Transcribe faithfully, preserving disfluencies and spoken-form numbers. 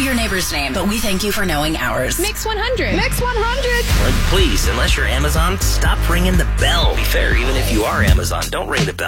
your neighbor's name, but we thank you for knowing ours. Mix one hundred. Mix one hundred. Like, please, unless you're Amazon, stop ringing the bell. Be fair, even if you are Amazon, don't ring the bell.